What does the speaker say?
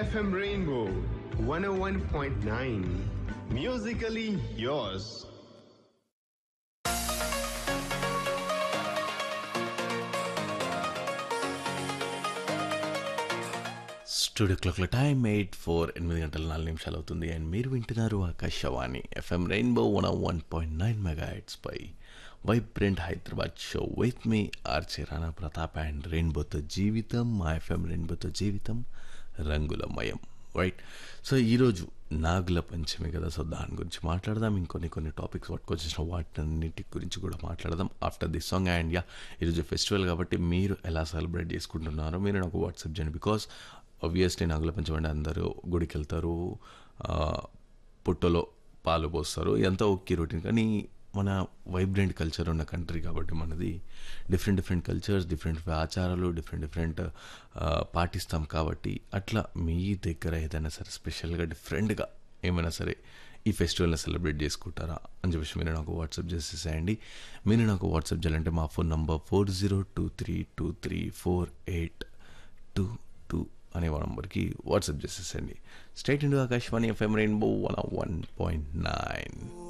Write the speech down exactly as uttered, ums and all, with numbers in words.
F M Rainbow one oh one point nine. Musically yours. Studio క్లాక్ల time eight four ఎనిమిది గంటల నాలుగు నిమిషాలు అవుతుంది అండ్ మీరు వింటున్నారు Akashvani FM rainbow one one point nine mega heads pi vibrant Hyderabad show with me ఆర్చే Rana Pratap and రెయిన్బోతో జీవితం మా ఎఫ్ఎం రెయిన్బోతో జీవితం రంగులమయం రైట్. సో ఈరోజు నాగుల పంచమి కదా, సో దాని గురించి మాట్లాడదాం. ఇంకొన్ని కొన్ని టాపిక్స్ పట్టుకొచ్చేసిన వాటన్నిటి గురించి కూడా మాట్లాడదాం after this song. And yeah, ఈరోజు ఫెస్టివల్ కాబట్టి మీరు ఎలా సెలబ్రేట్ చేసుకుంటున్నారో మీరు నాకు వాట్సాప్ చేయండి. బికాస్ ఆబ్వియస్లీ నాగుల పంచమి అంటే అందరూ గుడికి వెళ్తారు, పుట్టలో పాలు పోస్తారు, ఇదంతా ఓకే రొటీన్. కానీ మన వైబ్రెంట్ కల్చర్ ఉన్న కంట్రీ కాబట్టి మనది డిఫరెంట్ డిఫరెంట్ కల్చర్స్, డిఫరెంట్ ఆచారాలు, డిఫరెంట్ డిఫరెంట్ పాటిస్తాం. కాబట్టి అట్లా మీ దగ్గర ఏదైనా సరే స్పెషల్గా డిఫరెంట్గా ఏమైనా సరే ఈ ఫెస్టివల్ని సెలబ్రేట్ చేసుకుంటారా అని చెప్పేసి మీరు నాకు వాట్సాప్ చేసేసేయండి. మీరు నాకు వాట్సాప్ చేయాలంటే మా phone number four zero two three two three four eight two two అనే నంబర్కి WhatsApp చేసేసండి. Straight into Akashvani FM rainbow one one point nine.